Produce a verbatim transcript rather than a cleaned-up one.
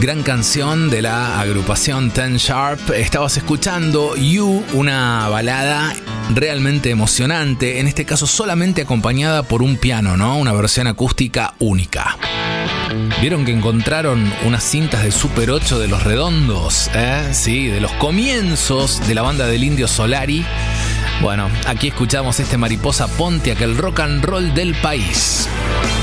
Gran canción de la agrupación Ten Sharp. Estabas escuchando You, una balada realmente emocionante, en este caso solamente acompañada por un piano, ¿no? Una versión acústica única. ¿Vieron que encontraron unas cintas de Super ocho de Los Redondos? ¿Eh? Sí, de los comienzos de la banda del Indio Solari. Bueno, aquí escuchamos este Mariposa Pontiac, el rock and roll del país.